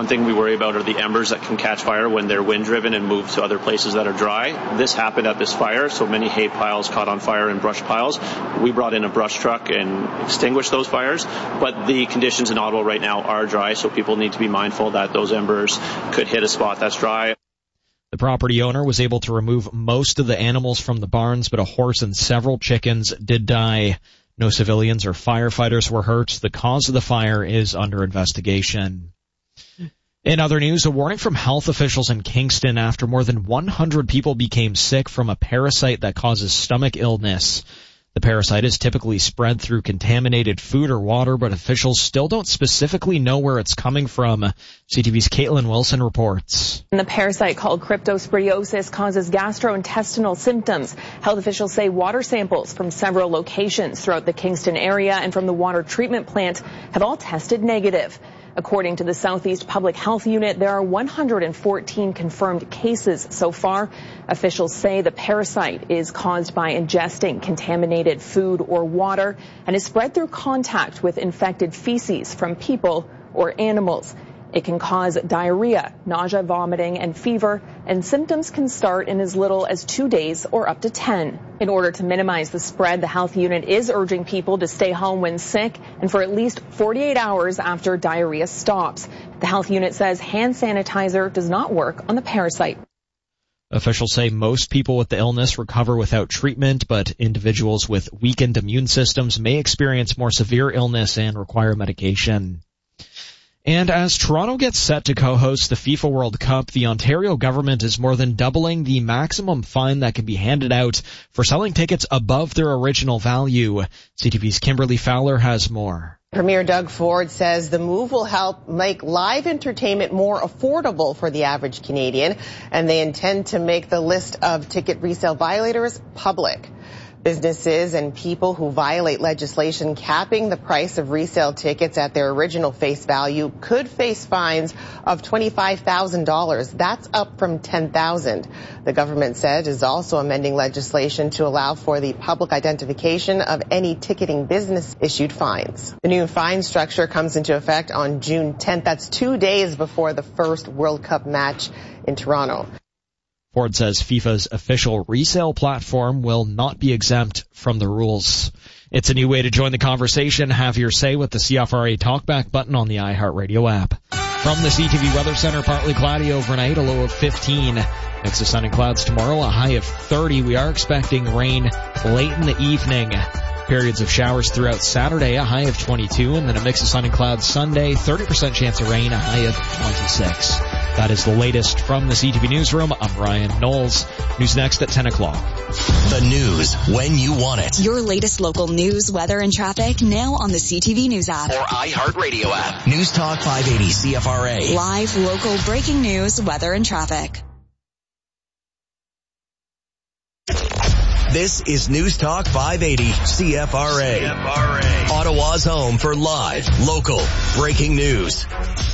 One thing we worry about are the embers that can catch fire when they're wind-driven and move to other places that are dry. This happened at this fire, so many hay piles caught on fire in brush piles. We brought in a brush truck and extinguished those fires, but the conditions in Ottawa right now are dry, so people need to be mindful that those embers could hit a spot that's dry. The property owner was able to remove most of the animals from the barns, but a horse and several chickens did die. No civilians or firefighters were hurt. The cause of the fire is under investigation. In other news, a warning from health officials in Kingston after more than 100 people became sick from a parasite that causes stomach illness. The parasite is typically spread through contaminated food or water, but officials still don't specifically know where it's coming from. CTV's Caitlin Wilson reports. The parasite called cryptosporidiosis causes gastrointestinal symptoms. Health officials say water samples from several locations throughout the Kingston area and from the water treatment plant have all tested negative. According to the Southeast Public Health Unit, there are 114 confirmed cases so far. Officials say the parasite is caused by ingesting contaminated food or water and is spread through contact with infected feces from people or animals. It can cause diarrhea, nausea, vomiting, and fever, and symptoms can start in as little as 2 days or up to 10. In order to minimize the spread, the health unit is urging people to stay home when sick and for at least 48 hours after diarrhea stops. The health unit says hand sanitizer does not work on the parasite. Officials say most people with the illness recover without treatment, but individuals with weakened immune systems may experience more severe illness and require medication. And as Toronto gets set to co-host the FIFA World Cup, the Ontario government is more than doubling the maximum fine that can be handed out for selling tickets above their original value. CTV's Kimberly Fowler has more. Premier Doug Ford says the move will help make live entertainment more affordable for the average Canadian, and they intend to make the list of ticket resale violators public. Businesses and people who violate legislation capping the price of resale tickets at their original face value could face fines of $25,000. That's up from $10,000. The government said is also amending legislation to allow for the public identification of any ticketing business issued fines. The new fine structure comes into effect on June 10th. That's 2 days before the first World Cup match in Toronto. Ford says FIFA's official resale platform will not be exempt from the rules. It's a new way to join the conversation. Have your say with the CFRA Talkback button on the iHeartRadio app. From the CTV Weather Center, partly cloudy overnight, a low of 15. Mix of sun and clouds tomorrow, a high of 30. We are expecting rain late in the evening. Periods of showers throughout Saturday, a high of 22, and then a mix of sun and clouds Sunday, 30% chance of rain, a high of 26. That is the latest from the CTV Newsroom. I'm Ryan Knowles. News next at 10 o'clock. The news when you want it. Your latest local news, weather, and traffic now on the CTV News app. Or iHeartRadio app. News Talk 580 CFRA. Live, local, breaking news, weather, and traffic. This is News Talk 580 CFRA. Ottawa's home for live, local, breaking news.